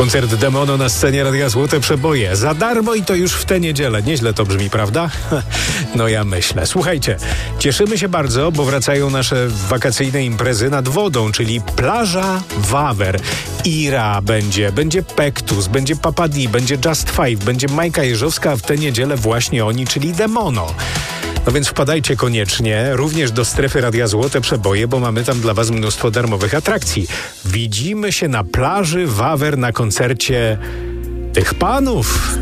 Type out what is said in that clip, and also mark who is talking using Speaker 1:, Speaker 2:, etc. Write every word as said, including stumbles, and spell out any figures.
Speaker 1: Koncert Demono na scenie Radia Złote Przeboje. Za darmo i to już w tę niedzielę. Nieźle to brzmi, prawda? No ja myślę. Słuchajcie, cieszymy się bardzo, bo wracają nasze wakacyjne imprezy nad wodą, czyli plaża Wawer. Ira będzie, będzie Pektus, będzie Papadi, będzie Just Five, będzie Majka Jeżowska, a w tę niedzielę właśnie oni, czyli Demono. No więc wpadajcie koniecznie również do strefy Radia Złote Przeboje, bo mamy tam dla was mnóstwo darmowych atrakcji. Widzimy się na plaży Wawer na koncercie tych panów.